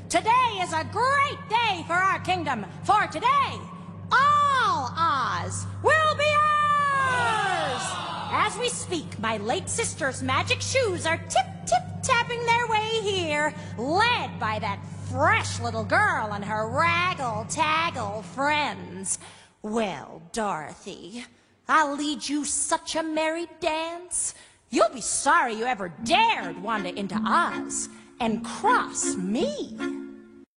Today is a great day for our kingdom, for today, all Oz will be ours! As we speak, my late sister's magic shoes are tip-tip-tapping their way here, led by that fresh little girl and her raggle-taggle friends. Well, Dorothy, I'll lead you such a merry dance. You'll be sorry you ever dared wander into Oz and cross me.